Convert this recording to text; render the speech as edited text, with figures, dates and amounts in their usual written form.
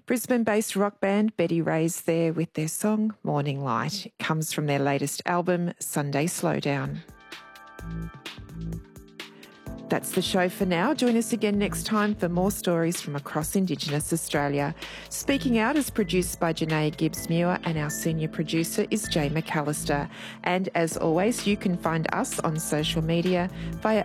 Brisbane-based rock band Betty Ray's there with their song Morning Light. It comes from their latest album, Sunday Slowdown. That's the show for now. Join us again next time for more stories from across Indigenous Australia. Speaking Out is produced by Janae Gibbs-Muir and our senior producer is Jay McAllister. And as always, you can find us on social media via